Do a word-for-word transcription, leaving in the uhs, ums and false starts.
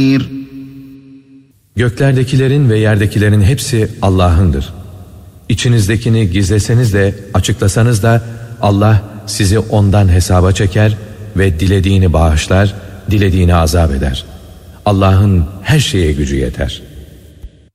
Göklerdekilerin ve yerdekilerin hepsi Allah'ındır. İçinizdekini gizleseniz de açıklasanız da Allah sizi ondan hesaba çeker ve dilediğini bağışlar, dilediğini azap eder. Allah'ın her şeye gücü yeter.